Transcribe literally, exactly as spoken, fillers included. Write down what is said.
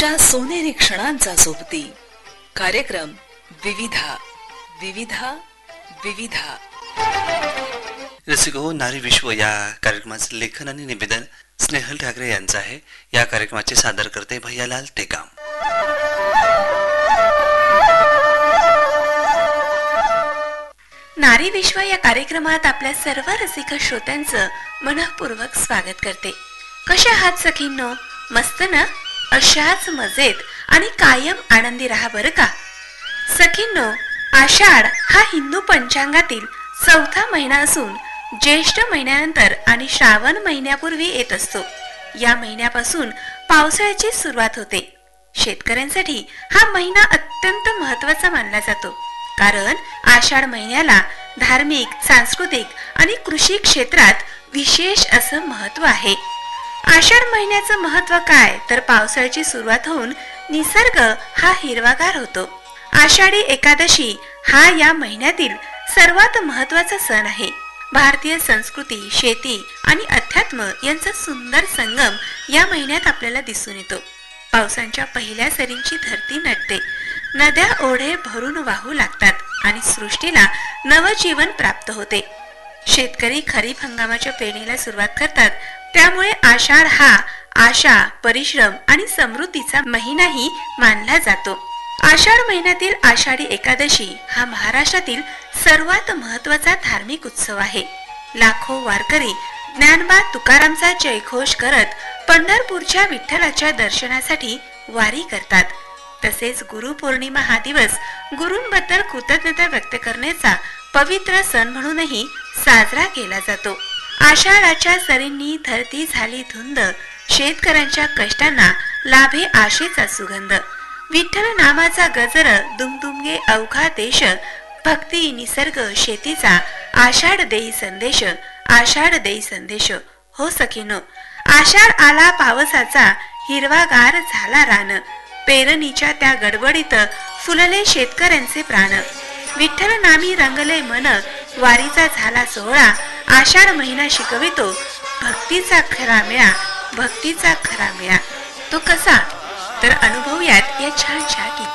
त्या सोनेरी क्षणांचा सोबती कार्यक्रम विविधा विविधा विविधा. रसिक हो, नारी विश्व या कार्यक्रमाचे लेखन आणि निवेदन स्नेहल ठाकरे यांचं आहे. या कार्यक्रमाचे सादर करते भैयालाल टेकाम. नारी विश्व या कार्यक्रमात आपल्या सर्व रसिक श्रोत्यांचं मनःपूर्वक स्वागत करते. कशा आहात सखींनो? मस्त ना? अशाच मजेत आणि कायम आनंदी राहा बरं का. सखींनो, आषाढ हा हिंदू पंचांगातील चौथा महिना असून ज्येष्ठ महिन्यानंतर आणि श्रावण महिन्यापूर्वी येत असतो. या महिन्यापासून पावसाळ्याची सुरुवात होते. शेतकऱ्यांसाठी हा महिना अत्यंत महत्त्वाचा मानला जातो, कारण आषाढ महिन्याला धार्मिक, सांस्कृतिक आणि कृषी क्षेत्रात विशेष असं महत्त्व आहे. आषाढ महिन्याचं महत्त्व काय तर पावसाळ्याची सुरुवात होऊन निसर्ग हा हिरवागार होतो. आषाढी एकादशी हा या महिन्यातील सर्वात महत्त्वाचा सण आहे. भारतीय संस्कृती, शेती आणि अध्यात्म यांचा सुंदर संगम या महिन्यात आपल्याला दिसून येतो. पावसांच्या पहिल्या सरींची धरती नटते, नद्या ओढे भरून वाहू लागतात आणि सृष्टीला नवजीवन प्राप्त होते. शेतकरी खरीप हंगामाच्या पेरणीला सुरुवात करतात. त्यामुळे आषाढ हा आशा, परिश्रम आणि समृद्धीचा महिनाही मानला जातो. आषाढ महिन्यातील आषाढी एकादशी हा महाराष्ट्रातील सर्वात महत्त्वाचा धार्मिक उत्सव आहे. लाखो वारकरी ज्ञानोबा तुकारामचा जयघोष करत पंढरपूरच्या विठ्ठलाच्या दर्शनासाठी वारी करतात. तसेच गुरुपौर्णिमा हा दिवस गुरूंबद्दल कृतज्ञता व्यक्त करण्याचा पवित्र सण म्हणूनही साजरा केला जातो. आषाढाच्या सरींनी धरती झाली धुंद, शेतकऱ्यांच्या कष्टांना लाभे आशेचा सुगंध. विठ्ठल नामाचा गजर दुमदुमगे अवघा देश, भक्ती निसर्ग शेतीचा आषाढ देई संदेश, आषाढ देई संदेश. हो सखीनो, आषाढ आला पावसाचा, हिरवागार झाला रान, पेरणीच्या त्या गडबडीत फुलले शेतकऱ्यांचे प्राण. विठ्ठल नामी रंगले मन, वारीचा झाला सोहळा, आषाढ महिना शिकवितो भक्तीचा खरा मेळा, भक्तीचा खरा मेळा. तो कसा तर अनुभवूयात या छानशा गीतातून.